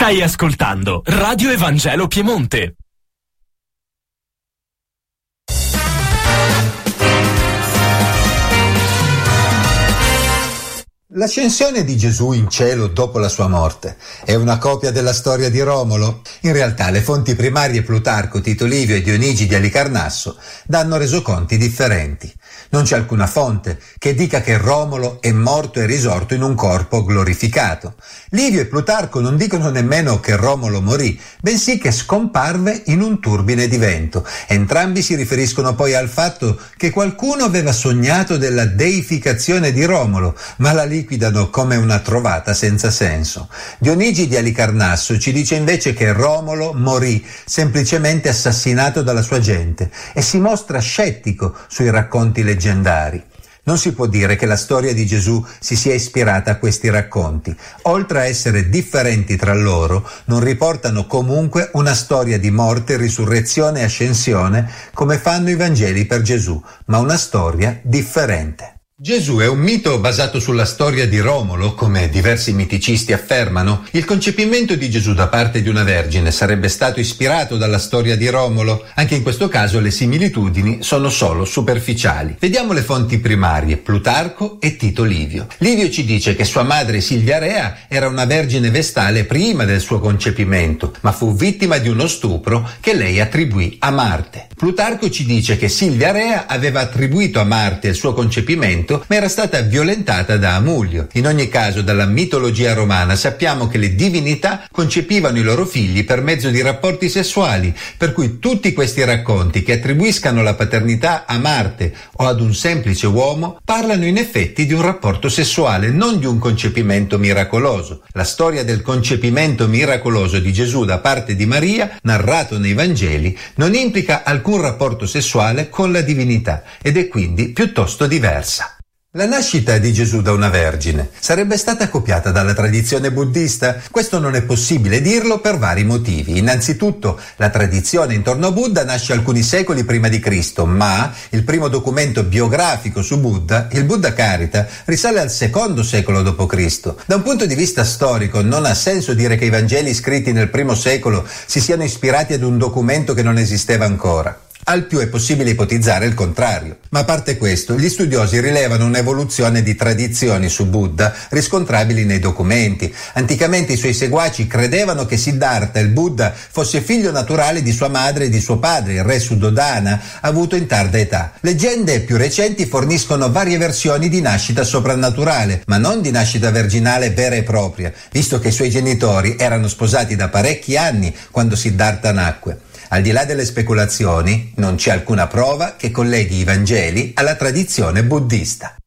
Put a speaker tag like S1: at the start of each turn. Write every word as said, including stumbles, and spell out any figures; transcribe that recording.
S1: Stai ascoltando Radio Evangelo Piemonte.
S2: L'ascensione di Gesù in cielo dopo la sua morte è una copia della storia di Romolo? In realtà le fonti primarie Plutarco, Tito Livio e Dionigi di Alicarnasso danno resoconti differenti. Non c'è alcuna fonte che dica che Romolo è morto e risorto in un corpo glorificato. Livio e Plutarco non dicono nemmeno che Romolo morì, bensì che scomparve in un turbine di vento. Entrambi si riferiscono poi al fatto che qualcuno aveva sognato della deificazione di Romolo, ma la liquidano come una trovata senza senso. Dionigi di Alicarnasso ci dice invece che Romolo morì semplicemente assassinato dalla sua gente e si mostra scettico sui racconti leggendari. Non si può dire che la storia di Gesù si sia ispirata a questi racconti. Oltre a essere differenti tra loro, non riportano comunque una storia di morte, risurrezione e ascensione come fanno i Vangeli per Gesù, ma una storia differente. Gesù è un mito basato sulla storia di Romolo, come diversi miticisti affermano. Il concepimento di Gesù da parte di una vergine sarebbe stato ispirato dalla storia di Romolo. Anche in questo caso le similitudini sono solo superficiali. Vediamo le fonti primarie, Plutarco e Tito Livio. Livio ci dice che sua madre Silvia Rea era una vergine vestale prima del suo concepimento, ma fu vittima di uno stupro che lei attribuì a Marte. Plutarco ci dice che Silvia Rea aveva attribuito a Marte il suo concepimento, ma era stata violentata da Amulio. In ogni caso, dalla mitologia romana sappiamo che le divinità concepivano i loro figli per mezzo di rapporti sessuali, per cui tutti questi racconti che attribuiscano la paternità a Marte o ad un semplice uomo parlano in effetti di un rapporto sessuale, non di un concepimento miracoloso. La storia del concepimento miracoloso di Gesù da parte di Maria, narrato nei Vangeli, non implica alcun rapporto sessuale con la divinità ed è quindi piuttosto diversa. La nascita di Gesù da una vergine sarebbe stata copiata dalla tradizione buddista? Questo non è possibile dirlo per vari motivi. Innanzitutto, la tradizione intorno a Buddha nasce alcuni secoli prima di Cristo, ma il primo documento biografico su Buddha, il Buddha Carita, risale al secondo secolo dopo Cristo. Da un punto di vista storico, non ha senso dire che i Vangeli scritti nel primo secolo si siano ispirati ad un documento che non esisteva ancora. Al più è possibile ipotizzare il contrario. Ma a parte questo, gli studiosi rilevano un'evoluzione di tradizioni su Buddha riscontrabili nei documenti. Anticamente i suoi seguaci credevano che Siddhartha, il Buddha, fosse figlio naturale di sua madre e di suo padre, il re Suddhodana, avuto in tarda età. Leggende più recenti forniscono varie versioni di nascita soprannaturale, ma non di nascita virginale vera e propria, visto che i suoi genitori erano sposati da parecchi anni quando Siddhartha nacque. Al di là delle speculazioni, non c'è alcuna prova che colleghi i Vangeli alla tradizione buddista.